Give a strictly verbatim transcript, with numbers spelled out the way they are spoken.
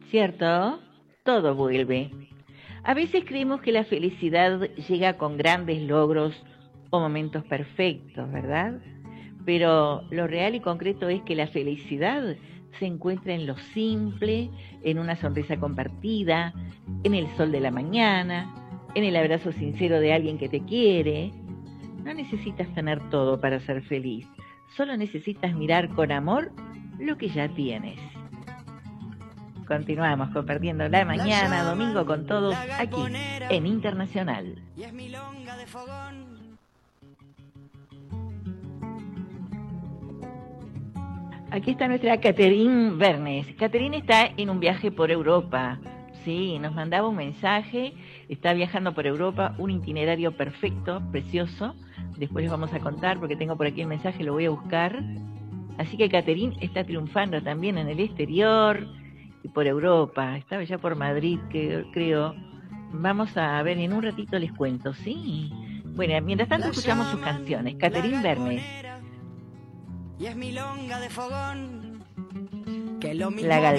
¿Cierto? Todo vuelve. A veces creemos que la felicidad llega con grandes logros o momentos perfectos, ¿verdad? Pero lo real y concreto es que la felicidad se encuentra en lo simple, en una sonrisa compartida, en el sol de la mañana, en el abrazo sincero de alguien que te quiere. No necesitas tener todo para ser feliz, solo necesitas mirar con amor lo que ya tienes. Continuamos compartiendo la mañana, domingo con todos aquí en Internacional. Y es milonga de fogón. Aquí está nuestra Catherine Bernes. Catherine está en un viaje por Europa. Sí, nos mandaba un mensaje. Está viajando por Europa, un itinerario perfecto, precioso. Después les vamos a contar porque tengo por aquí el mensaje, lo voy a buscar. Así que Catherine está triunfando también en el exterior y por Europa. Estaba ya por Madrid, que creo. Vamos a ver, en un ratito les cuento, ¿sí? Bueno, mientras tanto escuchamos sus canciones. Catherine Bernes. Y es milonga de fogón. Que lo mismo La